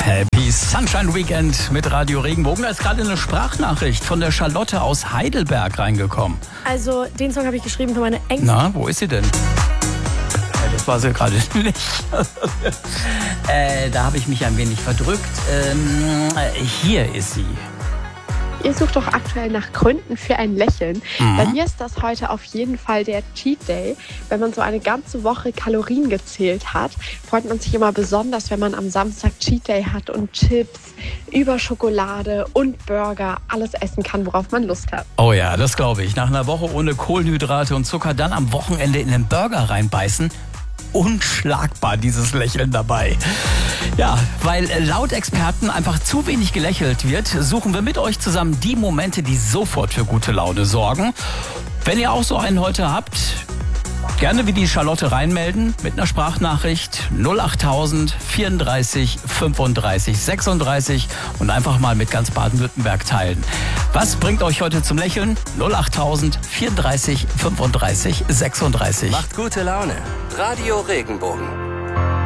Happy Sunshine Weekend mit Radio Regenbogen. Da ist gerade eine Sprachnachricht von der Charlotte aus Heidelberg reingekommen. Also, den Song habe ich geschrieben für meine Ängste. Na, wo ist sie denn? Das war sie gerade nicht. Da habe ich mich ein wenig verdrückt. Hier ist sie. Ihr sucht doch aktuell nach Gründen für ein Lächeln. Bei mir ist das heute auf jeden Fall der Cheat Day. Wenn man so eine ganze Woche Kalorien gezählt hat, freut man sich immer besonders, wenn man am Samstag Cheat Day hat und Chips, über Schokolade und Burger alles essen kann, worauf man Lust hat. Oh ja, das glaube ich. Nach einer Woche ohne Kohlenhydrate und Zucker dann am Wochenende in den Burger reinbeißen. Unschlagbar, dieses Lächeln dabei. Ja, weil laut Experten einfach zu wenig gelächelt wird, suchen wir mit euch zusammen die Momente, die sofort für gute Laune sorgen. Wenn ihr auch so einen heute habt, gerne wie die Charlotte reinmelden mit einer Sprachnachricht 08000 34 35 36 und einfach mal mit ganz Baden-Württemberg teilen. Was bringt euch heute zum Lächeln? 08000 34 35 36. Macht gute Laune. Radio Regenbogen.